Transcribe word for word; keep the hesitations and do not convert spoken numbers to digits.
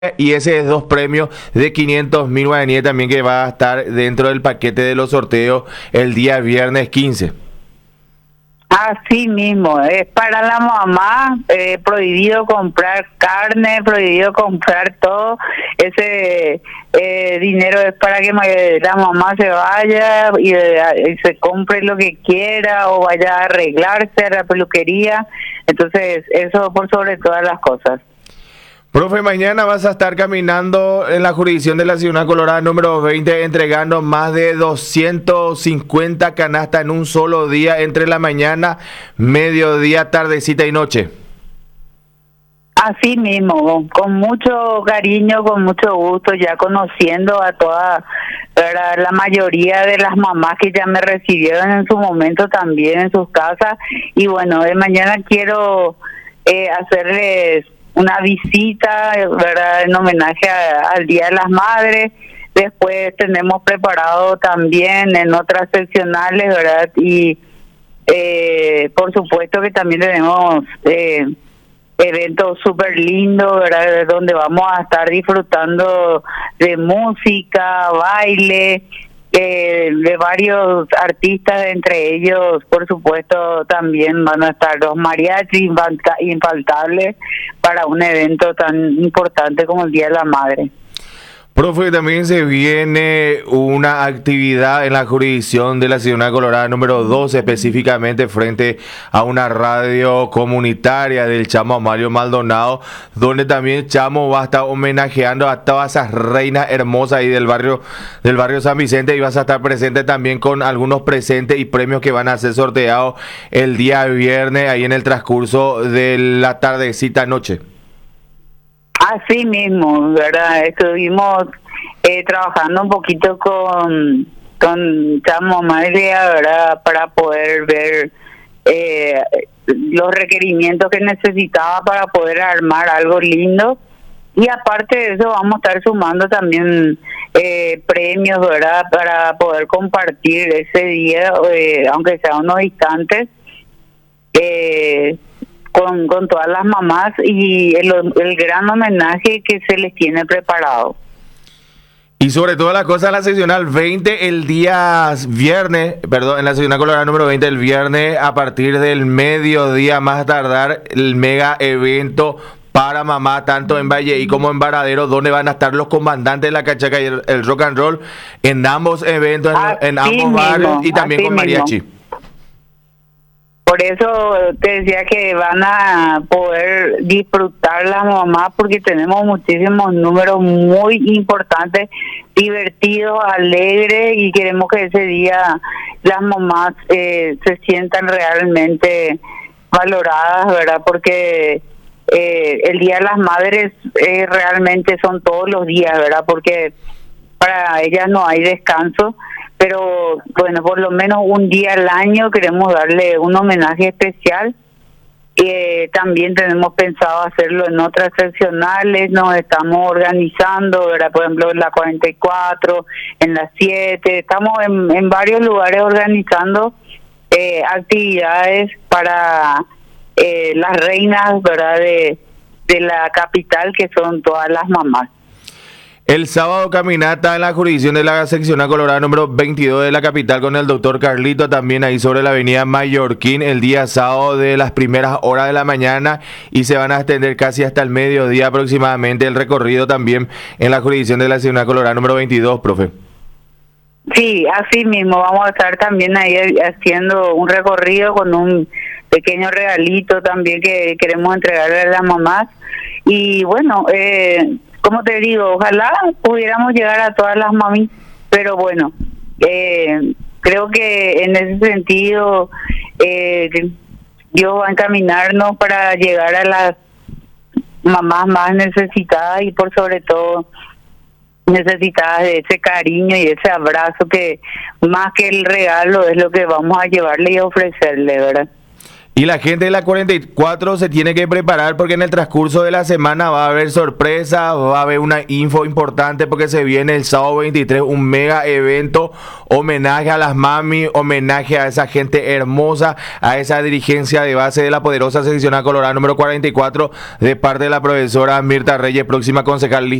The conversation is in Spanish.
Y ese es dos premios de quinientos mil guaraníes también que va a estar dentro del paquete de los sorteos el día viernes quince. Así mismo, es para la mamá, eh, prohibido comprar carne, prohibido comprar todo, ese eh, dinero es para que la mamá se vaya y, y se compre lo que quiera o vaya a arreglarse a la peluquería, entonces eso por sobre todas las cosas. Profe, mañana vas a estar caminando en la jurisdicción de la Ciudad Colorada número veinte, entregando más de doscientas cincuenta canastas en un solo día, entre la mañana, mediodía, tardecita y noche. Así mismo, con mucho cariño, con mucho gusto, ya conociendo a toda ¿verdad? La mayoría de las mamás que ya me recibieron en su momento también en sus casas. Y bueno, de mañana quiero eh, hacerles una visita, ¿verdad? En homenaje a, al Día de las Madres. Después tenemos preparado también en otras seccionales, ¿verdad? Y eh, por supuesto que también tenemos eh, eventos súper lindos, ¿verdad? Donde vamos a estar disfrutando de música, baile, Eh, de varios artistas, entre ellos, por supuesto, también van a estar los mariachis infaltables para un evento tan importante como el Día de la Madre. Profe, también se viene una actividad en la jurisdicción de la Ciudad Colorada número doce, específicamente frente a una radio comunitaria del Chamo Mario Maldonado, donde también Chamo va a estar homenajeando a todas esas reinas hermosas ahí del barrio, del barrio San Vicente, y vas a estar presente también con algunos presentes y premios que van a ser sorteados el día viernes ahí en el transcurso de la tardecita noche. Así mismo, ¿verdad? Estuvimos eh, trabajando un poquito con con Chamo María, ¿verdad? Para poder ver eh, los requerimientos que necesitaba para poder armar algo lindo. Y aparte de eso vamos a estar sumando también eh, premios, ¿verdad? Para poder compartir ese día, eh, aunque sea unos instantes, eh, Con, con todas las mamás y el, el gran homenaje que se les tiene preparado. Y sobre todo la cosa en la seccional veinte el día viernes, perdón, en la seccional Colorada número veinte el viernes a partir del mediodía más tardar el mega evento para mamá, tanto en Valleí como en Varadero, donde van a estar los comandantes de la cachaca y el, el rock and roll en ambos eventos, en, en ambos mismo, barrios y también con mariachi. Mismo. Por eso te decía que van a poder disfrutar las mamás porque tenemos muchísimos números muy importantes, divertidos, alegres, y queremos que ese día las mamás eh, se sientan realmente valoradas, ¿verdad? Porque eh, el Día de las Madres eh, realmente son todos los días, ¿verdad? Porque para ellas no hay descanso. Pero bueno, por lo menos un día al año queremos darle un homenaje especial. Eh, también tenemos pensado hacerlo en otras seccionales, nos estamos organizando, ¿verdad? Por ejemplo en la cuarenta y cuatro, en la siete, estamos en, en varios lugares organizando eh, actividades para eh, las reinas, ¿verdad? De, de la capital, que son todas las mamás. El sábado caminata en la jurisdicción de la seccional Colorada número veintidós de la capital con el doctor Carlito, también ahí sobre la avenida Mallorquín, el día sábado de las primeras horas de la mañana, y se van a extender casi hasta el mediodía aproximadamente el recorrido también en la jurisdicción de la seccional Colorada número veintidós, profe. Sí, así mismo, vamos a estar también ahí haciendo un recorrido con un pequeño regalito también que queremos entregarle a las mamás. Y bueno, eh... como te digo, ojalá pudiéramos llegar a todas las mamis, pero bueno, eh, creo que en ese sentido eh, Dios va a encaminarnos para llegar a las mamás más necesitadas y por sobre todo necesitadas de ese cariño y ese abrazo que más que el regalo es lo que vamos a llevarle y ofrecerle, ¿verdad? Y la gente de la cuarenta y cuatro se tiene que preparar porque en el transcurso de la semana va a haber sorpresas, va a haber una info importante porque se viene el sábado veintitrés un mega evento, homenaje a las mami, homenaje a esa gente hermosa, a esa dirigencia de base de la poderosa seccional Colorado número cuarenta y cuatro de parte de la profesora Mirta Reyes, próxima concejal